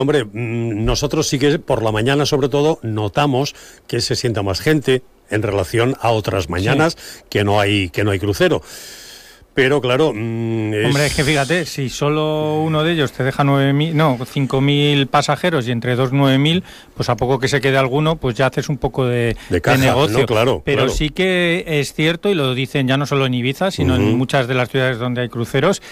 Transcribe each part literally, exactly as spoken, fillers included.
Hombre, nosotros sí que por la mañana sobre todo notamos que se sienta más gente en relación a otras mañanas sí. que no hay que no hay crucero. Pero claro, mmm, es... Hombre, es que fíjate, si solo uno de ellos te deja nueve mil, no, cinco mil pasajeros y entre dos nueve mil, pues a poco que se quede alguno, pues ya haces un poco de, de, caja, de negocio. ¿no? Claro, pero claro. sí que es cierto, y lo dicen ya no solo en Ibiza, sino uh-huh. en muchas de las ciudades donde hay cruceros,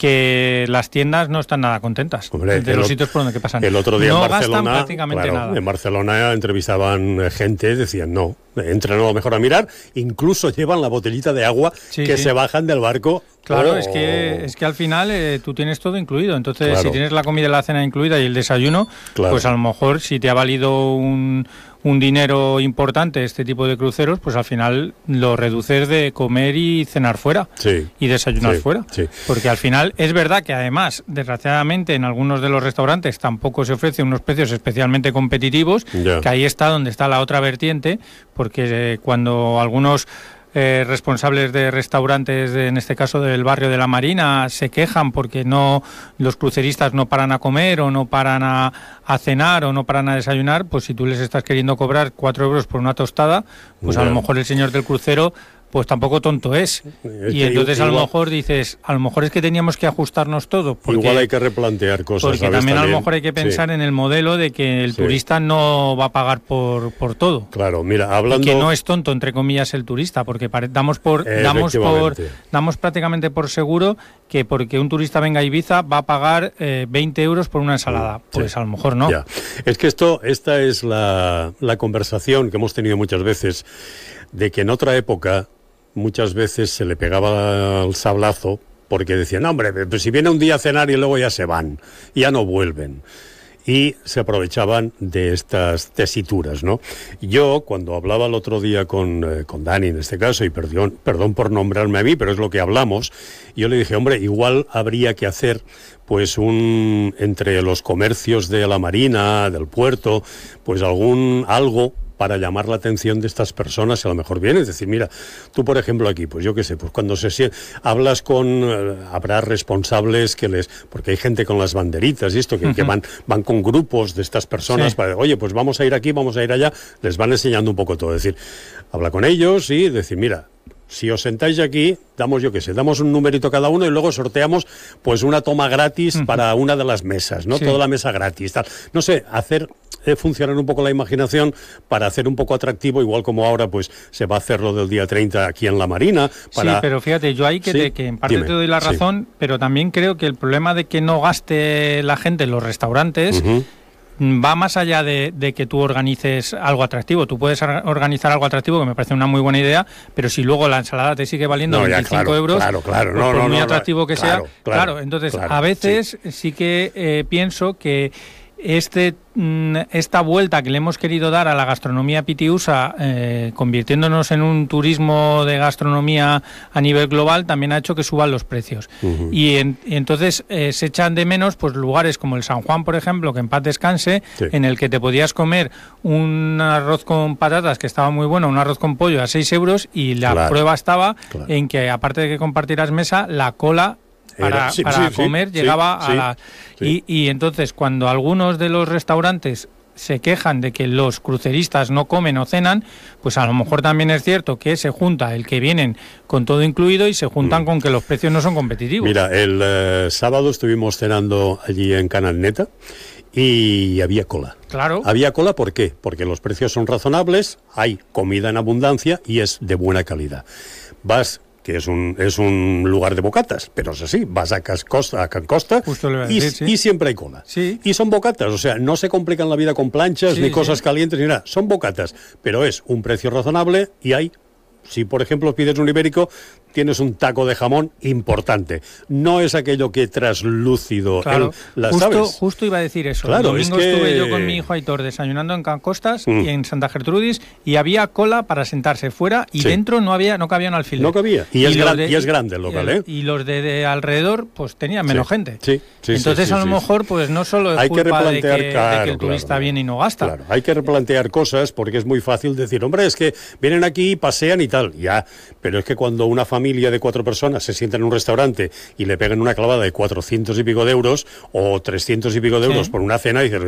que las tiendas no están nada contentas. Hombre, de los sitios por donde que pasan. El otro día no en Barcelona, gastan prácticamente claro, nada. En Barcelona entrevistaban gente, decían no, entran a lo mejor a mirar, incluso llevan la botellita de agua sí, que sí. se bajan del barco. Claro, oh. es que es que al final eh, tú tienes todo incluido. Entonces, claro. si tienes la comida y la cena incluida y el desayuno, claro. pues a lo mejor si te ha valido un, un dinero importante este tipo de cruceros, pues al final lo reduces de comer y cenar fuera sí. y desayunar sí. fuera. Sí. Porque al final es verdad que además, desgraciadamente, en algunos de los restaurantes tampoco se ofrecen unos precios especialmente competitivos, yeah. que ahí está donde está la otra vertiente, porque eh, cuando algunos... Eh, responsables de restaurantes, de, en este caso del barrio de la Marina, se quejan porque no los cruceristas no paran a comer o no paran a, a cenar o no paran a desayunar, pues si tú les estás queriendo cobrar cuatro euros por una tostada, pues yeah. a lo mejor el señor del crucero pues tampoco tonto es. es y entonces igual, a lo mejor dices, a lo mejor es que teníamos que ajustarnos todo. Porque, igual hay que replantear cosas. Porque ¿sabes? también, también a lo mejor hay que pensar sí. en el modelo de que el sí. turista no va a pagar por, por todo. Claro, mira, hablando... Y que no es tonto, entre comillas, el turista, porque pare... damos por damos por damos prácticamente por seguro que porque un turista venga a Ibiza va a pagar eh, veinte euros por una ensalada. Sí. Pues a lo mejor no. Ya. Es que esto, esta es la, la conversación que hemos tenido muchas veces, de que en otra época muchas veces se le pegaba el sablazo porque decían, no, hombre, pues si viene un día a cenar y luego ya se van, ya no vuelven. Y se aprovechaban de estas tesituras, ¿no? Yo, cuando hablaba el otro día con, eh, con Dani, en este caso, y perdón, perdón por nombrarme a mí, pero es lo que hablamos, yo le dije, hombre, igual habría que hacer, pues, un entre los comercios de la Marina, del puerto, pues algún, algo para llamar la atención de estas personas, a lo mejor vienen, es decir, mira, tú por ejemplo aquí, pues yo qué sé, pues cuando se hablas con, eh, habrá responsables que les, porque hay gente con las banderitas y esto, que, uh-huh. que van, van con grupos de estas personas sí. para, oye, pues vamos a ir aquí, vamos a ir allá, les van enseñando un poco todo, es decir, habla con ellos y decir, mira, si os sentáis aquí, damos, yo qué sé, damos un numerito cada uno y luego sorteamos pues una toma gratis uh-huh. para una de las mesas, ¿no? Sí. Toda la mesa gratis, tal. No sé, hacer eh, funcionar un poco la imaginación para hacer un poco atractivo, igual como ahora pues se va a hacer lo del día treinta aquí en la Marina. Para... Sí, pero fíjate, yo ahí que, ¿Sí? te, que en parte Dime. te doy la razón, sí. pero también creo que el problema de que no gaste la gente en los restaurantes... Uh-huh. va más allá de, de que tú organices algo atractivo. Tú puedes organizar algo atractivo, que me parece una muy buena idea, pero si luego la ensalada te sigue valiendo no, veinticinco ya, claro, euros, claro, claro. Pues No, por no, muy no, atractivo que claro, sea, claro, claro, entonces claro, a veces sí, sí que eh, pienso que este esta vuelta que le hemos querido dar a la gastronomía pitiusa, eh, convirtiéndonos en un turismo de gastronomía a nivel global, también ha hecho que suban los precios. Uh-huh. Y, en, y entonces eh, se echan de menos pues lugares como el San Juan, por ejemplo, que en paz descanse, sí. en el que te podías comer un arroz con patatas que estaba muy bueno, un arroz con pollo a seis euros, y la claro, prueba estaba claro. en que, aparte de que compartieras mesa, la cola para, sí, para sí, comer sí, llegaba sí, a la... Sí. Y, y entonces cuando algunos de los restaurantes se quejan de que los cruceristas no comen o cenan, pues a lo mejor también es cierto que se junta el que vienen con todo incluido y se juntan mm. con que los precios no son competitivos. Mira, el eh, sábado estuvimos cenando allí en Canalneta y había cola. Claro. Había cola, ¿por qué? Porque los precios son razonables, hay comida en abundancia y es de buena calidad. Vas... que es un es un lugar de bocatas, pero es así, vas a Cascosta, a Can Costa y, decir, sí. y siempre hay cola. Sí. Y son bocatas, o sea, no se complican la vida con planchas, sí, ni cosas sí. calientes, ni nada, son bocatas, pero es un precio razonable y hay, si por ejemplo pides un ibérico, tienes un taco de jamón importante. No es aquello que traslúcido. Claro, el, la, justo, ¿sabes? justo iba a decir eso. Claro, el domingo es que... estuve yo con mi hijo Aitor desayunando en Can Costas mm. y en Santa Gertrudis, y había cola para sentarse fuera y sí. dentro no había no cabía un alfiler. No cabía. Y, y, es, gran, de, y es grande el local, y, ¿eh? Y los de, de alrededor, pues tenían menos sí. gente. Sí, sí, Entonces, sí, sí, a lo sí, mejor, pues no solo es hay culpa que replantear, de, que, claro, de que el turista claro, viene y no gasta. Claro, hay que replantear cosas porque es muy fácil decir, hombre, es que vienen aquí, pasean y tal. Ya, pero es que cuando una familia de cuatro personas se sienta en un restaurante y le pegan una clavada de cuatrocientos y pico de euros o trescientos y pico de euros sí. por una cena, y dices,